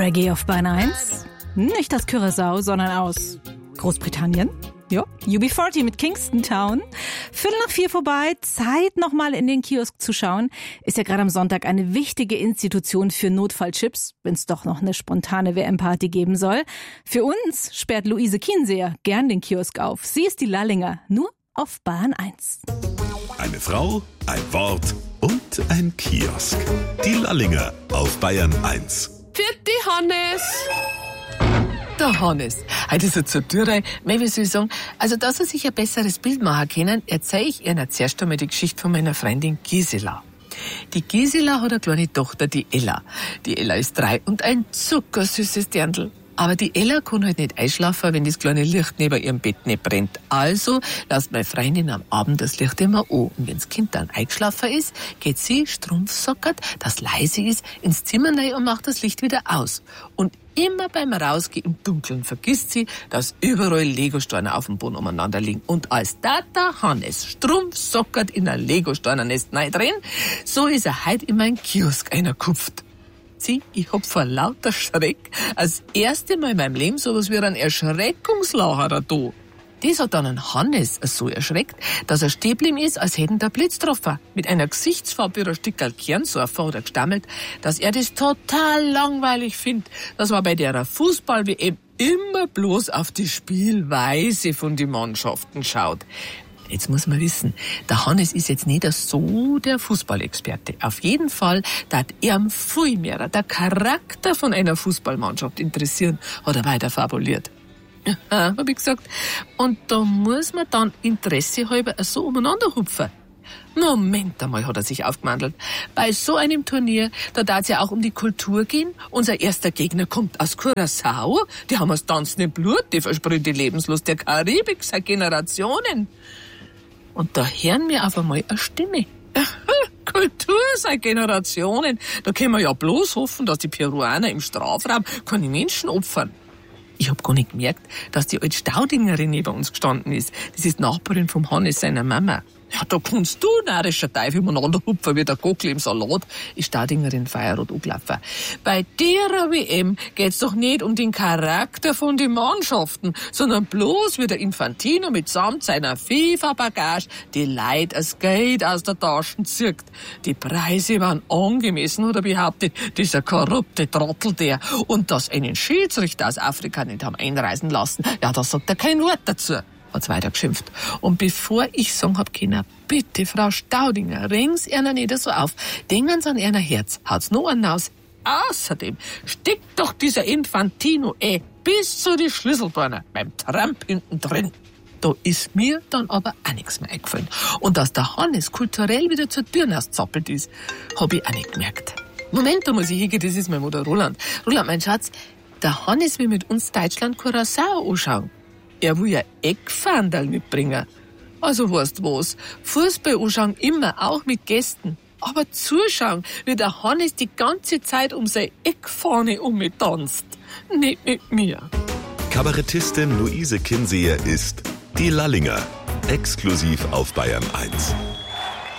Reggae auf Bayern 1. Nicht aus Curaçao, sondern aus Großbritannien. Ja, UB40 mit Kingston Town. 3:45 vorbei, Zeit nochmal in den Kiosk zu schauen. Ist ja gerade am Sonntag eine wichtige Institution für Notfallchips, wenn es doch noch eine spontane WM-Party geben soll. Für uns sperrt Luise Kienseer gern den Kiosk auf. Sie ist die Lallinger, nur auf Bayern 1. Eine Frau, ein Wort und ein Kiosk. Die Lallinger auf Bayern 1. Vierte Hannes! Der Hannes. Heute ist er zur Tür rein. Wie soll ich sagen? Also, dass er sich ein besseres Bild machen können, erzähle ich Ihnen zuerst einmal die Geschichte von meiner Freundin Gisela. Die Gisela hat eine kleine Tochter, die Ella. Die Ella ist 3 und ein zuckersüßes Dirndl. Aber die Ella kann halt nicht einschlafen, wenn das kleine Licht neben ihrem Bett nicht brennt. Also lässt meine Freundin am Abend das Licht immer an. Und wenn das Kind dann eingeschlafen ist, geht sie strumpfsockert, das leise ist, ins Zimmer rein und macht das Licht wieder aus. Und immer beim Rausgehen im Dunkeln vergisst sie, dass überall Legosteine auf dem Boden umeinander liegen. Und als der Hannes strumpfsockert in ein Legosteinernest drin, so ist er heute in meinen Kiosk einerkupft. Ich hab vor lauter Schreck das erste Mal in meinem Leben sowas wie einen Erschreckungslacher da. Das hat dann einen Hannes so erschreckt, dass er stehen geblieben ist, als hätten der Blitz getroffen. Mit einer Gesichtsfarbe wie ein Stückerl Kernsurfer hat er gestammelt, dass er das total langweilig findet, dass man bei der Fußball-WM immer bloß auf die Spielweise von den Mannschaften schaut. Jetzt muss man wissen, der Hannes ist jetzt nicht so der Fußballexperte. Auf jeden Fall darf er viel mehr der Charakter von einer Fußballmannschaft interessieren, hat er weiter fabuliert. Ja, hab ich gesagt. Und da muss man dann Interesse halber so umeinander hupfen. Moment einmal, hat er sich aufgemandelt. Bei so einem Turnier, da darf es ja auch um die Kultur gehen. Unser erster Gegner kommt aus Curaçao. Die haben das Tanzen im Blut, die versprüht die Lebenslust der Karibik seit Generationen. Und da hören wir auf einmal eine Stimme. Kultur seit Generationen. Da können wir ja bloß hoffen, dass die Peruaner im Strafraum keine Menschen opfern. Ich hab gar nicht gemerkt, dass die alte Staudingerin neben uns gestanden ist. Das ist die Nachbarin vom Hannes, seiner Mama. Ja, da kannst du, narrischer Teufel, umeinander hupfen wie der Gockel im Salat, ist Staudingerin feierrot angelaufen. Bei der WM geht's doch nicht um den Charakter von den Mannschaften, sondern bloß wie der Infantino mitsamt seiner FIFA-Bagage die Leute das Geld aus der Taschen zieht. Die Preise waren angemessen, hat er behauptet, dieser korrupte Trottel der. Und dass einen Schiedsrichter aus Afrika nicht haben einreisen lassen, ja, da sagt er kein Wort dazu. Hat's weiter geschimpft. Und bevor ich sagen hab können, bitte, Frau Staudinger, ring's einer nicht so auf. Denken Sie an einer Herz. Haut's noch einen aus. Außerdem steckt doch dieser Infantino bis zu die Schlüsselbeine beim Trump hinten drin. Da ist mir dann aber auch nichts mehr eingefallen. Und dass der Hannes kulturell wieder zur Tür zappelt ist, hab ich auch nicht gemerkt. Moment, da muss ich hingehen, das ist mein Mutter Roland. Roland, mein Schatz, der Hannes will mit uns Deutschland Curaçao anschauen. Er will ja Eckfahndal mitbringen. Also weißt du was, Fußball anschauen immer, auch mit Gästen. Aber zuschauen, wie der Hannes die ganze Zeit um seine Eckfahne tanzt. Nicht mit mir. Kabarettistin Luise Kienseer ist die Lallinger. Exklusiv auf Bayern 1.